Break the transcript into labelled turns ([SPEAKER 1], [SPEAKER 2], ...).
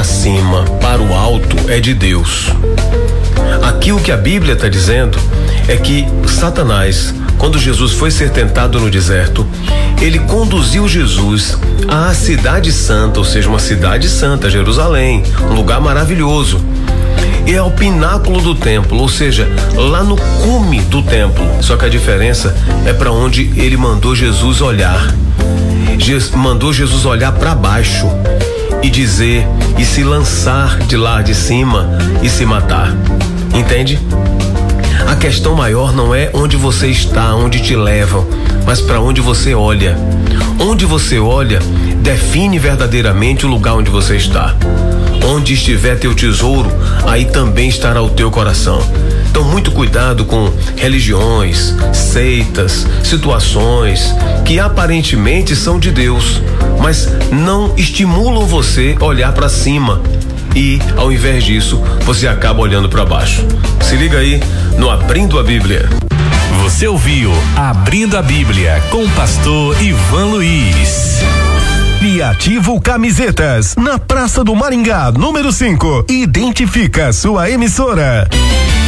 [SPEAKER 1] cima, para o alto, é de Deus. Aqui o que a Bíblia está dizendo é que Satanás, quando Jesus foi ser tentado no deserto, ele conduziu Jesus à cidade santa, ou seja, uma cidade santa, Jerusalém, um lugar maravilhoso. E ao pináculo do templo, ou seja, lá no cume do templo. Só que a diferença é para onde ele mandou Jesus olhar. Mandou Jesus olhar para baixo e dizer, e se lançar de lá de cima e se matar. Entende? A questão maior não é onde você está, onde te levam, mas para onde você olha. Onde você olha define verdadeiramente o lugar onde você está. Onde estiver teu tesouro, aí também estará o teu coração. Então, muito cuidado com religiões, seitas, situações que aparentemente são de Deus, mas não estimulam você a olhar para cima. E, ao invés disso, você acaba olhando para baixo. Se liga aí no Abrindo a Bíblia.
[SPEAKER 2] Você ouviu Abrindo a Bíblia com o pastor Ivan Luiz.
[SPEAKER 3] Criativo Camisetas, na Praça do Maringá, número 5. Identifica sua emissora.